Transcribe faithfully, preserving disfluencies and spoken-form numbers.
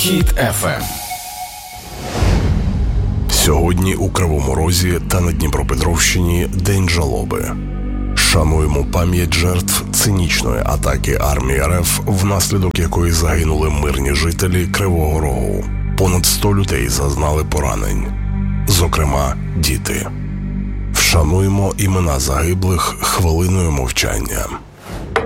Хіт еф ем. Сьогодні у Кривому Розі та на Дніпропетровщині День жалоби. Шануємо пам'ять жертв цинічної атаки армії РФ, внаслідок якої загинули мирні жителі Кривого Рогу. Понад сто людей зазнали поранень, зокрема діти. Вшануємо імена загиблих хвилиною мовчання.